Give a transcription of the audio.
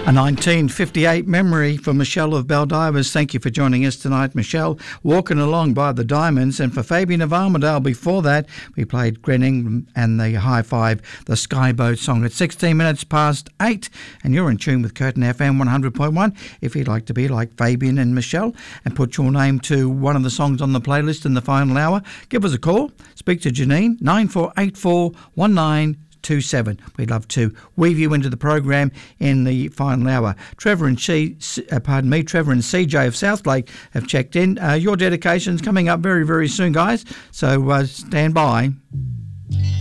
A 1958 memory for Michelle of Baldivis. Thank you for joining us tonight, Michelle. Walking Along by the Diamonds. And for Fabian of Armidale, before that, we played Grenning and the High Five, the Skyboat song at 16 minutes past 8. And you're in tune with Curtin FM 100.1. If you'd like to be like Fabian and Michelle and put your name to one of the songs on the playlist in the final hour, give us a call. Speak to Janine, 9484 1927. We'd love to weave you into the program in the final hour. Trevor and CJ of Southlake have checked in. Your dedication's coming up very, very soon, guys. So stand by.